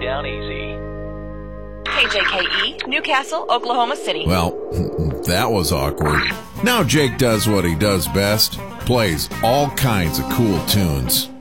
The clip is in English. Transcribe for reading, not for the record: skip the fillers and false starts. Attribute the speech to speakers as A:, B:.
A: down easy.
B: KJKE, Newcastle, Oklahoma City.
C: Well, that was awkward. Now Jake does what he does best, plays all kinds of cool tunes.